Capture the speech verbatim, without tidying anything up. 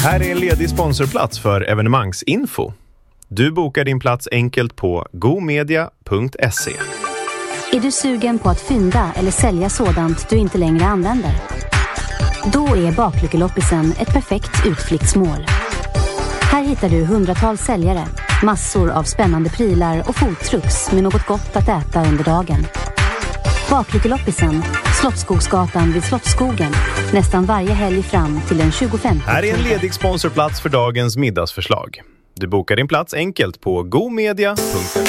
Här är en ledig sponsorplats för evenemangsinfo. Du bokar din plats enkelt på gomedia punkt se. Är du sugen på att fynda eller sälja sådant du inte längre använder? Då är Baklyckeloppisen ett perfekt utflyktsmål. Här hittar du hundratals säljare, massor av spännande prylar och foodtrucks med något gott att äta under dagen. Baklyckeloppisen, Slottsskogsgatan vid Slottsskogen, nästan varje helg fram till den tjugofemte. Här är en ledig sponsorplats för dagens middagsförslag. Du bokar din plats enkelt på gomedia punkt se.